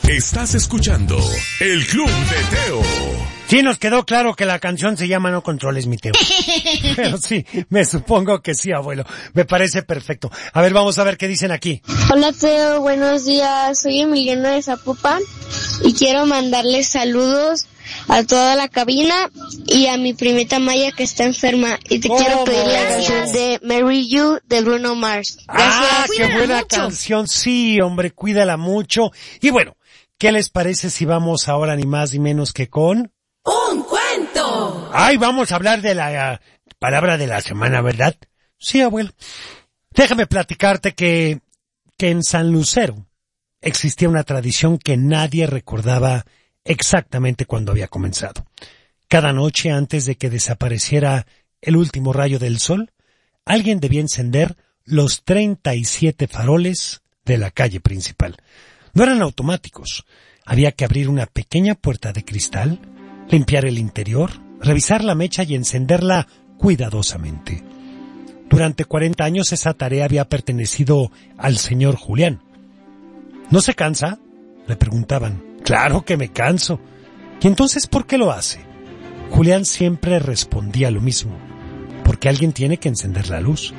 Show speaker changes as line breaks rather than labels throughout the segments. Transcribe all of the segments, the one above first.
Estás escuchando El Club de Teo.
Sí, nos quedó claro que la canción se llama No Controles Mi Teo. Pero sí, me supongo que sí, abuelo. Me parece perfecto. A ver, vamos a ver qué dicen aquí.
Hola Teo, buenos días. Soy Emiliano de Zapopan y quiero mandarles saludos a toda la cabina y a mi primita Maya que está enferma. Y te quiero pedir la canción de Marry You de Bruno Mars. Gracias.
Qué buena canción. Sí, hombre, cuídala mucho. Y bueno, ¿qué les parece si vamos ahora ni más ni menos que con...
¡Un cuento!
Ay, vamos a hablar de la palabra de la semana, ¿verdad? Sí, abuelo. Déjame platicarte que en San Lucero existía una tradición que nadie recordaba exactamente cuándo había comenzado. Cada noche, antes de que desapareciera el último rayo del sol, alguien debía encender los 37 faroles de la calle principal. No eran automáticos. Había que abrir una pequeña puerta de cristal, limpiar el interior, revisar la mecha y encenderla cuidadosamente. Durante 40 años esa tarea había pertenecido al señor Julián. ¿No se cansa?, le preguntaban. Claro que me canso. ¿Y entonces por qué lo hace? Julián siempre respondía lo mismo. Porque alguien tiene que encender la luz.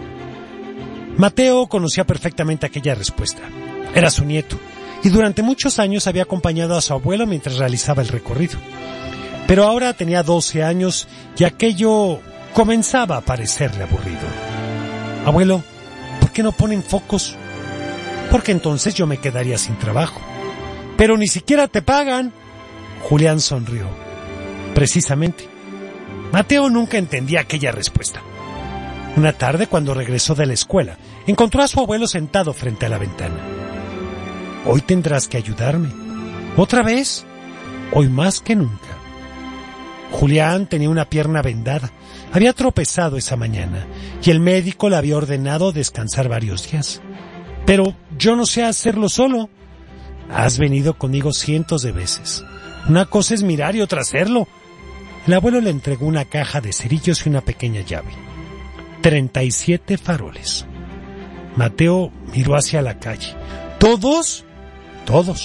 Mateo conocía perfectamente aquella respuesta. Era su nieto, y durante muchos años había acompañado a su abuelo mientras realizaba el recorrido. Pero ahora tenía 12 años y aquello comenzaba a parecerle aburrido. Abuelo, ¿por qué no ponen focos? Porque entonces yo me quedaría sin trabajo. Pero ni siquiera te pagan. Julián sonrió. Precisamente. Mateo nunca entendía aquella respuesta. Una tarde, cuando regresó de la escuela, encontró a su abuelo sentado frente a la ventana. Hoy tendrás que ayudarme. ¿Otra vez? Hoy más que nunca. Julián tenía una pierna vendada. Había tropezado esa mañana y el médico le había ordenado descansar varios días. Pero yo no sé hacerlo solo. Has venido conmigo cientos de veces. Una cosa es mirar y otra hacerlo. El abuelo le entregó una caja de cerillos y una pequeña llave. 37 faroles. Mateo miró hacia la calle. ¿Todos? Todos.